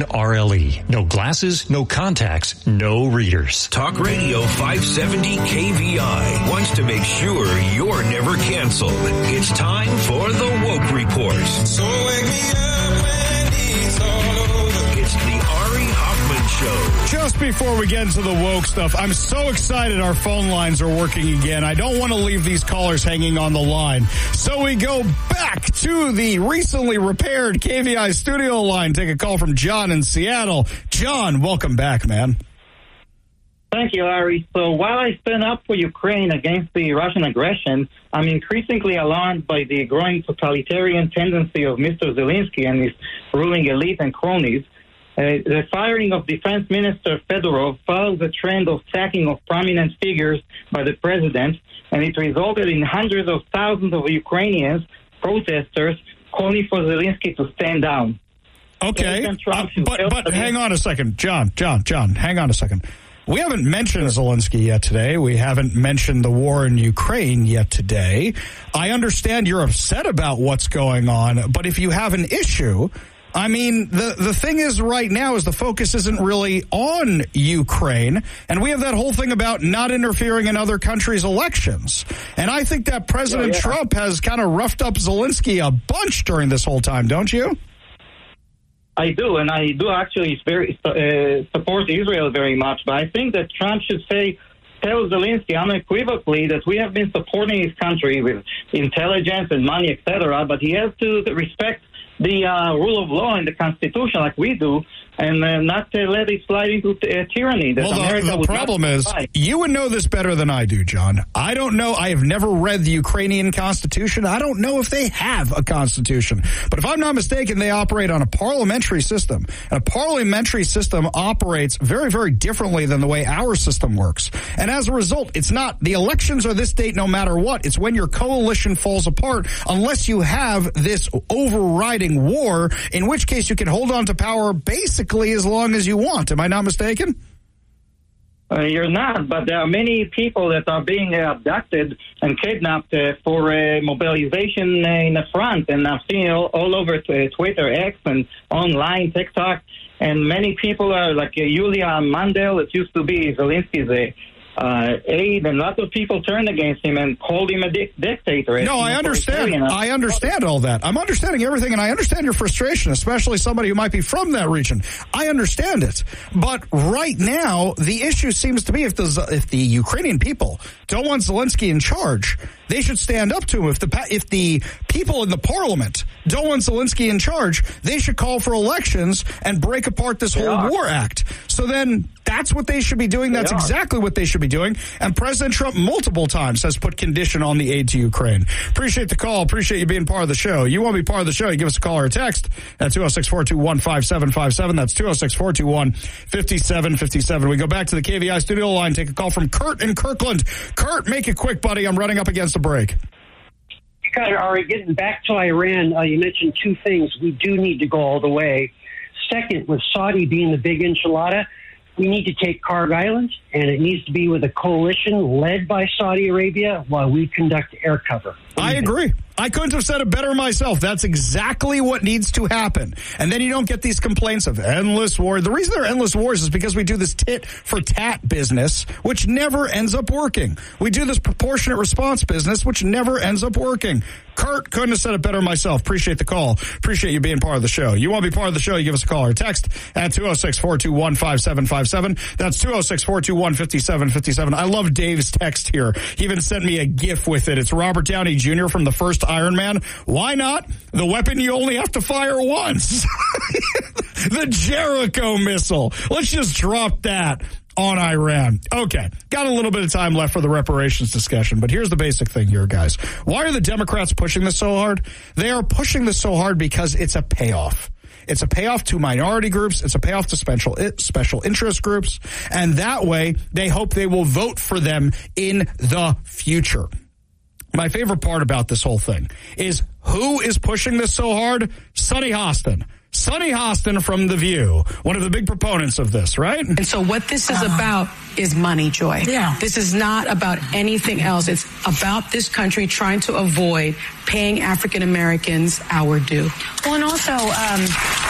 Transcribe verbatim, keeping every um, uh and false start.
R L E. No glasses, no contacts, no readers. Talk Radio five seventy K V I wants to make sure you're never canceled. It's time for the Woke Report. So wake me up when it's all over. It's the Ari Hoffman Show. Just before we get into the woke stuff, I'm so excited our phone lines are working again. I don't want to leave these callers hanging on the line. So we go back to the recently repaired K V I studio line. Take a call from John in Seattle. John, welcome back, man. Thank you, Ari. So while I stand up for Ukraine against the Russian aggression, I'm increasingly alarmed by the growing totalitarian tendency of Mister Zelensky and his ruling elite and cronies. Uh, the firing of Defense Minister Fedorov follows a trend of sacking of prominent figures by the president, and it resulted in hundreds of thousands of Ukrainians, protesters, calling for Zelensky to stand down. Okay, uh, but, but hang on a second. John, John, John, hang on a second. We haven't mentioned Zelensky yet today. We haven't mentioned the war in Ukraine yet today. I understand you're upset about what's going on, but if you have an issue... I mean, the, the thing is right now is the focus isn't really on Ukraine, and we have that whole thing about not interfering in other countries' elections. And I think that President yeah, yeah. Trump has kind of roughed up Zelensky a bunch during this whole time, don't you? I do, and I do actually very uh, support Israel very much, but I think that Trump should say, tell Zelensky unequivocally that we have been supporting his country with intelligence and money, et cetera, but he has to respect the uh, rule of law and the Constitution like we do, and uh, not to let it slide into uh, tyranny. That well, America the, the problem is, you would know this better than I do, John. I don't know. I have never read the Ukrainian Constitution. I don't know if they have a Constitution. But if I'm not mistaken, they operate on a parliamentary system. And a parliamentary system operates very, very differently than the way our system works. And as a result, it's not, the elections are this date no matter what. It's when your coalition falls apart, unless you have this overriding war, in which case you can hold on to power basically as long as you want. Am I not mistaken? Uh, you're not, but there are many people that are being uh, abducted and kidnapped uh, for uh, mobilization uh, in the front, and I've seen it all, all over t- Twitter, X, and online, TikTok, and many people are like uh, Yulia Mandel, that used to be Zelensky's uh, Uh, aide, and lots of people turned against him and called him a di- dictator. No, I understand. I understand all that. I'm understanding everything, and I understand your frustration, especially somebody who might be from that region. I understand it. But right now, the issue seems to be if the if the Ukrainian people don't want Zelensky in charge, they should stand up to him. If the if the people in the parliament don't want Zelensky in charge, they should call for elections and break apart this whole war act. So then that's what they should be doing. That's exactly what they should be doing. And President Trump multiple times has put condition on the aid to Ukraine. Appreciate the call. Appreciate you being part of the show. You want to be part of the show, you give us a call or a text at two oh six, four two one, five seven five seven. That's two oh six, four two one, five seven five seven. We go back to the K V I studio line, take a call from Kurt in Kirkland. Kurt, make it quick, buddy. I'm running up against a break. Got it, Ari. Getting back to Iran, uh, you mentioned two things. We do need to go all the way. Second, with Saudi being the big enchilada, we need to take Karg Island, and it needs to be with a coalition led by Saudi Arabia while we conduct air cover. I agree. I couldn't have said it better myself. That's exactly what needs to happen. And then you don't get these complaints of endless war. The reason there are endless wars is because we do this tit for tat business, which never ends up working. We do this proportionate response business, which never ends up working. Kurt, couldn't have said it better myself. Appreciate the call. Appreciate you being part of the show. You want to be part of the show, you give us a call or text at two oh six, four two one, five seven five seven. That's two oh six, four two one, five seven five seven. I love Dave's text here. He even sent me a GIF with it. It's Robert Downey Junior from the first Iron Man. Why not? The weapon you only have to fire once. The Jericho missile. Let's just drop that on Iran. Okay, got a little bit of time left for the reparations discussion, but here's the basic thing here, guys. Why are the Democrats pushing this so hard? They are pushing this so hard because it's a payoff. It's a payoff to minority groups. It's a payoff to special special interest groups. And that way, they hope they will vote for them in the future. My favorite part about this whole thing is who is pushing this so hard? Sunny Hostin. Sunny Hostin from The View, one of the big proponents of this, right? And so what this is uh, about is money, Joy. Yeah. This is not about anything else. It's about this country trying to avoid paying African Americans our due. Well, and also, um,